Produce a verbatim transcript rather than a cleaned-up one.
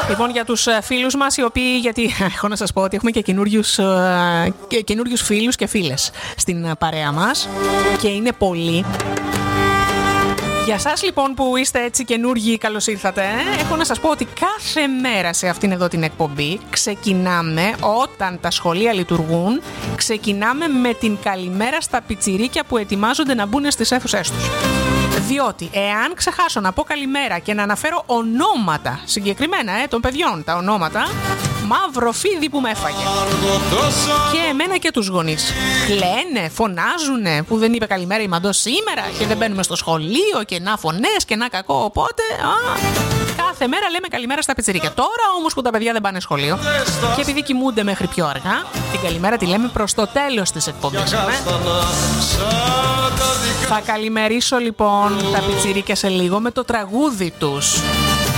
Λοιπόν, για τους φίλους μας, οι οποίοι, γιατί έχω να σας πω ότι έχουμε και καινούριους, και καινούριους φίλους και φίλες στην παρέα μας και είναι πολλοί. Για σας λοιπόν που είστε έτσι καινούργοι, καλώς ήρθατε. Έχω να σας πω ότι κάθε μέρα σε αυτήν εδώ την εκπομπή ξεκινάμε, όταν τα σχολεία λειτουργούν, ξεκινάμε με την καλημέρα στα πιτσιρίκια που ετοιμάζονται να μπουν στις αίθουσές τους. Διότι εάν ξεχάσω να πω καλημέρα και να αναφέρω ονόματα συγκεκριμένα ε, των παιδιών, τα ονόματα, μαύρο φίδι που με έφαγε. Και εμένα και τους γονείς. Κλαίνε, φωνάζουνε που δεν είπε καλημέρα η Μαντώ σήμερα και δεν μπαίνουμε στο σχολείο και να φωνές και να κακό. Οπότε α, κάθε μέρα λέμε καλημέρα στα πιτσιρίκια. Τώρα όμως που τα παιδιά δεν πάνε σχολείο και επειδή κοιμούνται μέχρι πιο αργά, την καλημέρα τη λέμε προς το τέλος της εκπομπής. Θα καλημερίσω λοιπόν τα πιτσιρίκια σε λίγο με το τραγούδι τους.